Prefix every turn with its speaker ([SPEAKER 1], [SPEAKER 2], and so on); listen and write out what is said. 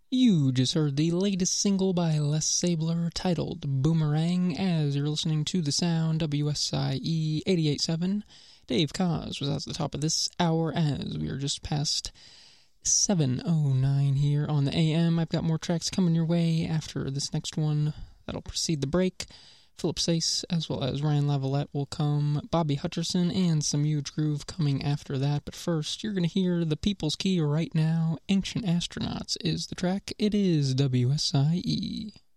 [SPEAKER 1] You just heard the latest single by Les Sabler titled Boomerang as you're listening to The Sound, WSIE 88.7. Dave Koz was at the top of this hour as we are just past 7:09 here on the AM. I've got more tracks coming your way after this next one that'll precede the break. Philip Sayce as well as Ryan Lavalette will come, Bobby Hutcherson, and some huge groove coming after that. But first, you're going to hear the People's Key right now. Ancient Astronauts is the track. It is WSIE.